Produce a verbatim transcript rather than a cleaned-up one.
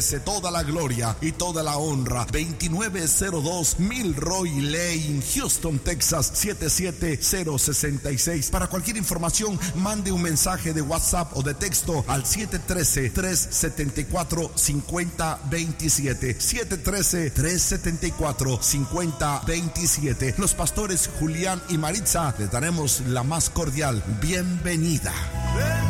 merece toda la gloria y toda la honra. Veintinueve cero dos Milroy Lane, Houston, Texas, siete siete cero seis seis. Para cualquier información, mande un mensaje de WhatsApp o de texto al siete uno tres, tres siete cuatro, cinco cero dos siete. siete uno tres, tres siete cuatro, cinco cero dos siete. Los pastores Julián y Maritza les daremos la más cordial bienvenida.